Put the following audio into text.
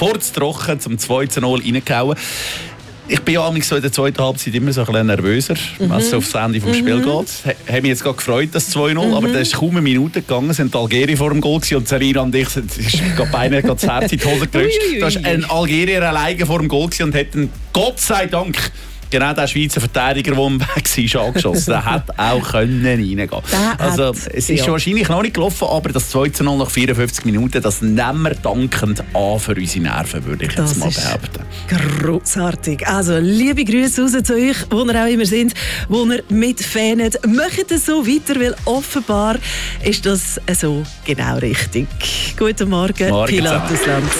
furztrocken zum 2:0 reingehauen. Ich bin ja so in der zweiten Halbzeit immer so ein bisschen nervöser, wenn es aufs Ende vom Spiel geht. Ich habe mich jetzt gerade gefreut, das 2:0, aber da ist kaum eine Minute gegangen, sind die Algerier vor dem Goal und Sarina und ich sind beinahe das Herz in die Hose gerutscht. Da ist ein Algerier alleine vor dem Goal und hat Gott sei Dank genau der Schweizer Verteidiger, der am Weg war, angeschossen. Der hätte auch reingehen können. Also, es ist wahrscheinlich noch nicht gelaufen, aber das 2:0 nach 54 Minuten, das nehmen wir dankend an für unsere Nerven, würde ich jetzt mal behaupten. Grossartig. Also, liebe Grüße raus zu euch, wo ihr auch immer sind, wo ihr mitfanet. Macht es so weiter, weil offenbar ist das so genau richtig. Guten Morgen, Pilatusland.